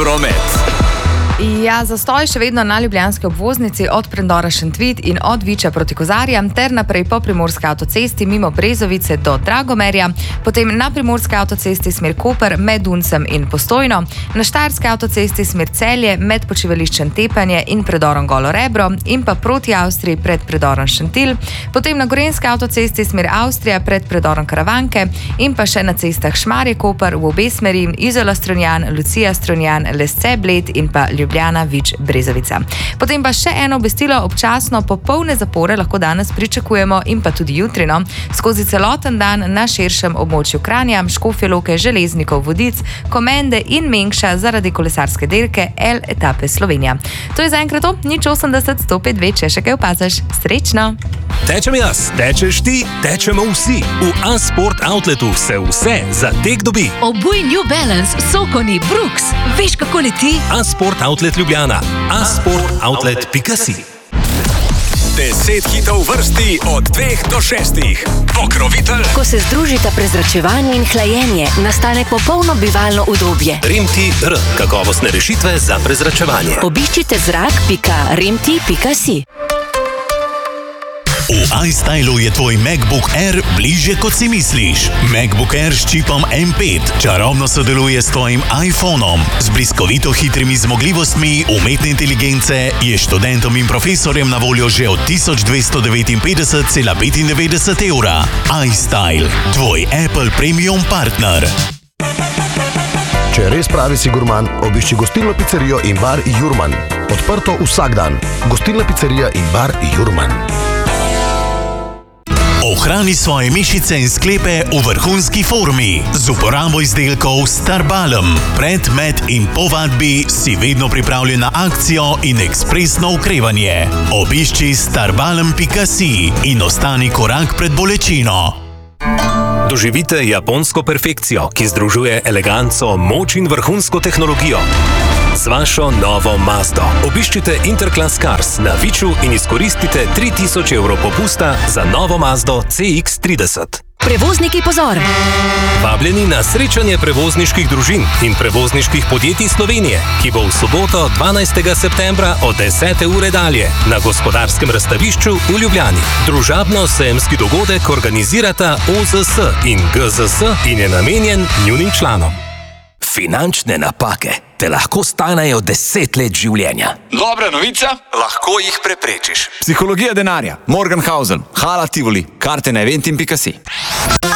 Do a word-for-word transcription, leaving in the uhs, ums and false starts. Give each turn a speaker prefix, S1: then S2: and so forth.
S1: promet.
S2: Ja, zastoj še vedno na ljubljanski obvoznici od predora Šentvid in od Viča proti Kozarjam ter naprej po primorski avtocesti mimo Brezovice do Dragomerja, potem na primorski avtocesti smer Koper med Uncem in Postojno, na štajerski avtocesti smer Celje med počivališčem Tepanje in predorom Golo Rebro in pa proti Avstriji pred predorom Šentilj, potem na gorenjski avtocesti smer Avstrija pred predorom Karavanke in pa še na cestah Šmarje Koper v obe smeri Izola Strunjan, Lucija Strunjan, Lesce Bled in pa Ljubljana Vič Brezovica. Potem pa še eno obvestilo, občasno popolne zapore lahko danes pričakujemo in pa tudi jutrino skozi celoten dan na širšem območju Kranja, Škofje Loke, Železnikov, Vodic, Komende in Mengša zaradi kolesarske dirke L etape Slovenija. To je zaenkrat to, nič osemdeset sto pet dve, če še kaj opaziš. Srečno!
S1: Tečem jaz, tečeš ti, tečemo vsi. V A-Sport Outletu se vse za tek dobi.
S3: Obuj New Balance, Sokoni, Brooks. Veš, kako leti?
S1: A-Sport Outlet Ljubljana. a sport outlet pika si. Deset hitov vrsti od dveh do šestih. Pokrovitelj.
S3: Ko se združita prezračevanje in hlajenje, nastane popolno bivalno udobje.
S1: Rimti R. Kakovostne rešitve za prezračevanje.
S3: Obiščite zrak pika rimti pika si.
S4: V iStylu je tvoj MacBook Air bližje, kot si misliš. MacBook Air s čipom M pet čarobno sodeluje s tvojim iPhonom. Z bliskovito hitrimi zmogljivostmi umetne inteligence je študentom in profesorjem na voljo že od tisoč dvesto devetinpetdeset cela petindevetdeset evra. iStyle, tvoj Apple Premium partner.
S5: Če res pravi si gurman, obišči gostilno pizzerijo in bar Jurman. Odprto vsak dan. Gostilna pizzerija in bar Jurman.
S4: Ohrani svoje mišice in sklepe v vrhunski formi z uporabo izdelkov Starbalm. Pred, med in po vadbi si vedno pripravljen na akcijo in ekspresno okrevanje. Obišči starbalm pika si in ostani korak pred bolečino.
S1: Doživite japonsko perfekcijo, ki združuje eleganco, moč in vrhunsko tehnologijo. Z vašo novo Mazdo. Obiščite Interclass Cars na Viču in izkoristite tri tisoč evrov popusta za novo Mazdo C X trideset.
S3: Prevozniki, pozor!
S1: Vabljeni na srečanje prevozniških družin in prevozniških podjetij Slovenije, ki bo v soboto dvanajstega septembra od desete ure dalje na Gospodarskem razstavišču v Ljubljani. Družabno-sejemski dogodek organizirata O Z S in G Z S in je namenjen njunim članom. Finančne napake te lahko stanejo deset let življenja.
S6: Dobra novica, lahko jih preprečiš. Psihologija denarja, Morgenhausen, Hala Tivoli, karte na eventim pika si.